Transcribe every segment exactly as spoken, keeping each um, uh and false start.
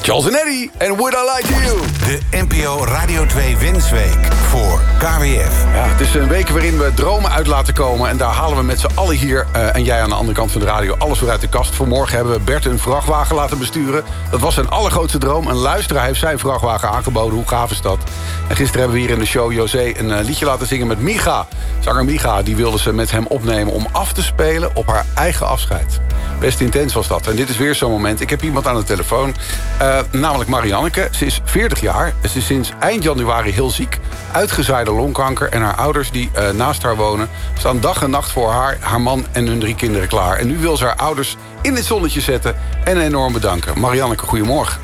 Charles en Eddie en Would I Lie to You. De N P O Radio twee Wensweek voor K W F. Ja, het is een week waarin we dromen uit laten komen. En daar halen we met z'n allen hier uh, en jij aan de andere kant van de radio alles weer uit de kast. Vanmorgen hebben we Bert een vrachtwagen laten besturen. Dat was zijn allergrootste droom. Een luisteraar heeft zijn vrachtwagen aangeboden. Hoe gaaf is dat? En gisteren hebben we hier in de show José een uh, liedje laten zingen met Micha. Zanger Micha, die wilde ze met hem opnemen om af te spelen op haar eigen afscheid. Best intens was dat. En dit is weer zo'n moment. Ik heb iemand aan de telefoon, uh, namelijk Marianneke. Ze is veertig jaar. Ze is sinds eind januari heel ziek. Uitgezaaide longkanker. En haar ouders die uh, naast haar wonen staan dag en nacht voor haar, haar man en hun drie kinderen klaar. En nu wil ze haar ouders in het zonnetje zetten en enorm bedanken. Marianneke, goedemorgen.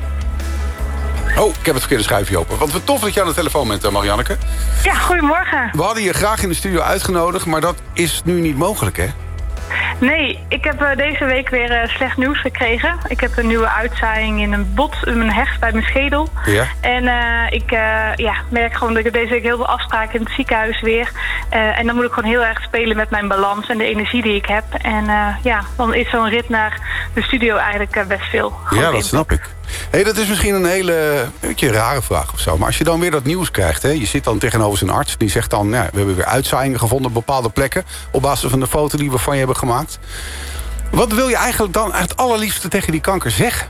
Oh, ik heb het verkeerde schuifje open. Want wat tof dat je aan de telefoon bent, Marianneke. Ja, goedemorgen. We hadden je graag in de studio uitgenodigd, maar dat is nu niet mogelijk, hè? Nee, ik heb uh, deze week weer uh, slecht nieuws gekregen. Ik heb een nieuwe uitzaaiing in een bot, in mijn hecht bij mijn schedel. Ja. En uh, ik uh, ja, merk gewoon dat ik deze week heel veel afspraken in het ziekenhuis weer. Uh, en dan moet ik gewoon heel erg spelen met mijn balans en de energie die ik heb. En uh, ja, dan is zo'n rit naar de studio eigenlijk uh, best veel. Ja, dat snap ik. Hey, dat is misschien een hele beetje rare vraag of zo. Maar als je dan weer dat nieuws krijgt, hè, je zit dan tegenover zijn arts. Die zegt dan, ja, we hebben weer uitzaaiingen gevonden op bepaalde plekken. Op basis van de foto die we van je hebben gemaakt. Wat wil je eigenlijk dan het allerliefste tegen die kanker zeggen?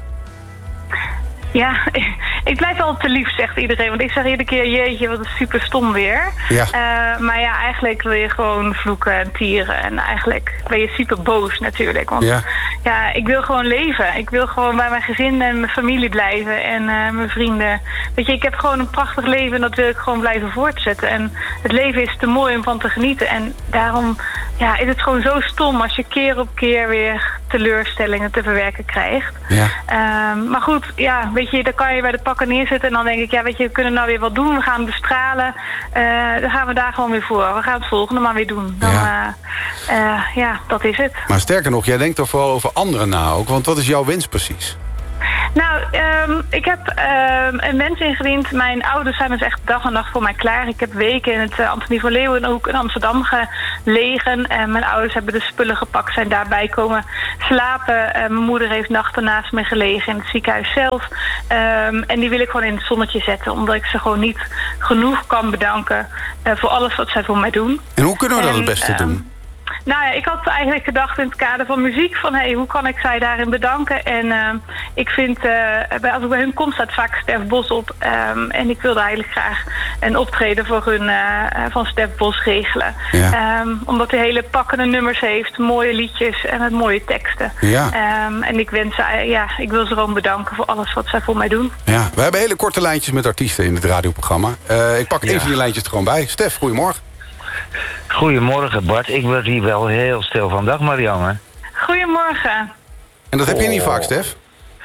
Ja, ik blijf altijd te lief, zegt iedereen. Want ik zeg iedere keer, jeetje, wat is super stom weer. Ja. Uh, maar ja, eigenlijk wil je gewoon vloeken en tieren. En eigenlijk ben je super boos natuurlijk. Want ja. ja, ik wil gewoon leven. Ik wil gewoon bij mijn gezin en mijn familie blijven. En uh, mijn vrienden. Weet je, ik heb gewoon een prachtig leven en dat wil ik gewoon blijven voortzetten. En het leven is te mooi om van te genieten. En daarom ja, is het gewoon zo stom als je keer op keer weer teleurstellingen te verwerken krijgt. Ja. Uh, maar goed, ja, weet je, dan kan je bij de pakken neerzetten en dan denk ik, ja, weet je, we kunnen nou weer wat doen. We gaan bestralen. Uh, dan gaan we daar gewoon weer voor. We gaan het volgende maar weer doen. Dan, ja. Uh, uh, ja, dat is het. Maar sterker nog, jij denkt toch vooral over anderen na ook. Want wat is jouw wens precies? Nou, um, ik heb um, een wens ingediend. Mijn ouders zijn dus echt dag en nacht voor mij klaar. Ik heb weken in het uh, Antonie van Leeuwenhoek in Amsterdam gelegen. En mijn ouders hebben de spullen gepakt, zijn daarbij komen slapen. Uh, mijn moeder heeft nachten naast me gelegen in het ziekenhuis zelf. Um, en die wil ik gewoon in het zonnetje zetten. Omdat ik ze gewoon niet genoeg kan bedanken uh, voor alles wat zij voor mij doen. En hoe kunnen we dat en, het beste um, doen? Nou ja, ik had eigenlijk gedacht in het kader van muziek van hey, hoe kan ik zij daarin bedanken? En uh, ik vind, uh, als ik bij hun kom staat vaak Stef Bos op. Um, en ik wilde eigenlijk graag een optreden voor hun uh, van Stef Bos regelen. Ja. Um, omdat hij hele pakkende nummers heeft, mooie liedjes en met mooie teksten. Ja. Um, en ik wens, uh, ja, ik wil ze gewoon bedanken voor alles wat zij voor mij doen. Ja, we hebben hele korte lijntjes met artiesten in het radioprogramma. Uh, ik pak ja. één van die lijntjes er gewoon bij. Stef, goedemorgen. Goedemorgen Bart, ik word hier wel heel stil van. Dag Marianne. Goedemorgen. En dat heb je oh. niet vaak, Stef?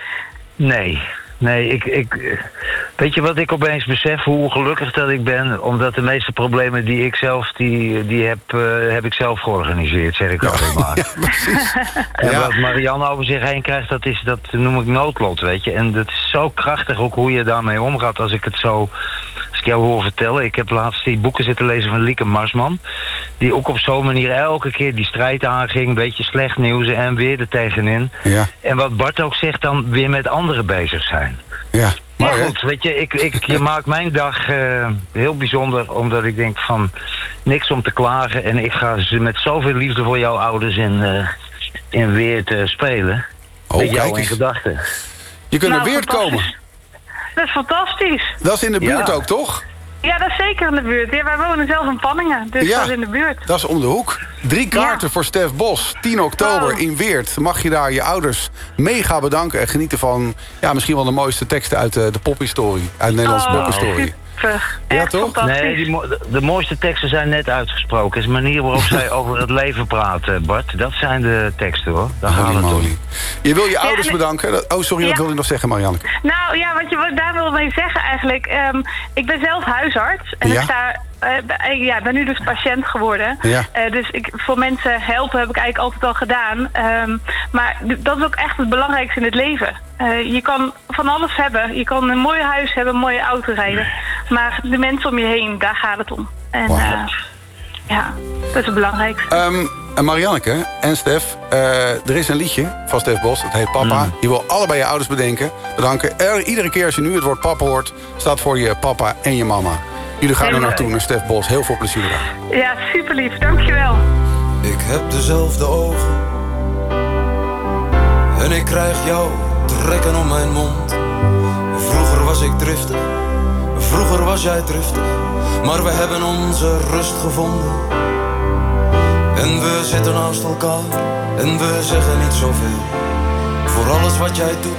Nee, nee, ik, ik... Weet je wat ik opeens besef? Hoe gelukkig dat ik ben. Omdat de meeste problemen die ik zelf, die, die heb, uh, heb ik zelf georganiseerd, zeg ik altijd maar. Ja, precies. En ja. wat Marianne over zich heen krijgt, dat, is, dat noem ik noodlot, weet je. En dat is zo krachtig ook hoe je daarmee omgaat als ik het zo... Als ik jou hoor vertellen, ik heb laatst die boeken zitten lezen van Lieke Marsman. Die ook op zo'n manier elke keer die strijd aanging. Een beetje slecht nieuws en weer er tegenin. Ja. En wat Bart ook zegt, dan weer met anderen bezig zijn. Ja. Maar goed, weet je, ik, ik, je maakt mijn dag uh, heel bijzonder. Omdat ik denk van, niks om te klagen. En ik ga ze met zoveel liefde voor jouw ouders in, uh, in Weert uh, spelen. Oh, met jou kijk in gedachten. Je kunt nou, naar Weert komen. Dat is fantastisch. Dat is in de buurt ja. ook, toch? Ja, dat is zeker in de buurt. Ja, wij wonen zelf in Panningen, dus ja, dat is in de buurt. Dat is om de hoek. Drie kaarten ja. voor Stef Bos. tien oktober wow. in Weert. Mag je daar je ouders mega bedanken en genieten van... ja, misschien wel de mooiste teksten uit de, de pophistorie. Uit de Nederlandse oh, pophistorie. Super. Ja, echt toch? Nee, die mo- de, de mooiste teksten zijn net uitgesproken. Het is de manier waarop zij over het leven praten, Bart. Dat zijn de teksten, hoor. Daar gaan we het om. Je wil je ouders ja, bedanken. Oh, sorry, ja. wat wil je nog zeggen, Marianne? Nou ja, wat je wat daar wil mee zeggen eigenlijk. Um, ik ben zelf huisarts. En ja. ik sta... Uh, ja, ik ben nu dus patiënt geworden. Ja. Uh, dus ik, voor mensen helpen heb ik eigenlijk altijd al gedaan. Um, maar dat is ook echt het belangrijkste in het leven. Uh, je kan van alles hebben. Je kan een mooi huis hebben, een mooie auto rijden. Maar de mensen om je heen, daar gaat het om. En wow. uh, ja, dat is het belangrijkste. Um, En Marianneke en Stef, uh, er is een liedje van Stef Bos. Het heet Papa. Mm. Je wil allebei je ouders bedenken. Bedanken. Er, iedere keer als je nu het woord papa hoort, staat voor je papa en je mama. Jullie gaan er naartoe naar Stef Bos. Heel veel plezier daar. Ja, super lief. Dankjewel. Ik heb dezelfde ogen. En ik krijg jou trekken om mijn mond. Vroeger was ik driftig. Vroeger was jij driftig. Maar we hebben onze rust gevonden. En we zitten naast elkaar. En we zeggen niet zoveel. Voor alles wat jij doet